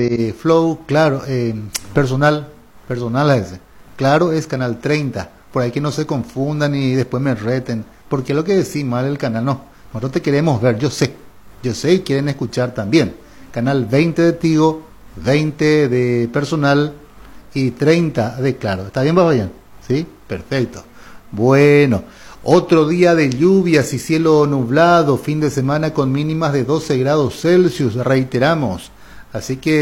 Flow, claro, personal a ese. Claro, es canal 30. Por ahí que no se confundan y después me reten. Porque lo que decís mal el canal, no. Nosotros te queremos ver, yo sé. Yo sé y quieren escuchar también. Canal 20 de Tigo, 20 de personal y 30 de Claro. ¿Está bien, Babayán? ¿Sí? Perfecto. Bueno, otro día de lluvias y cielo nublado, fin de semana con mínimas de 12 grados Celsius, reiteramos. Así que